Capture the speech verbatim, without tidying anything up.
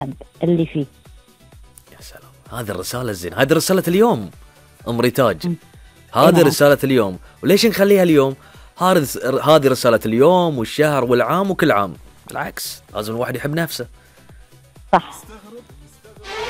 اللي فيه. يا سلام، هذه الرسالة الزين، هذه رسالة اليوم أم ريتاج، م. هذه نعم. رسالة اليوم. وليش نخليها اليوم؟ هذه هذه رسالة اليوم والشهر والعام وكل عام. بالعكس، لازم الواحد يحب نفسه. صح.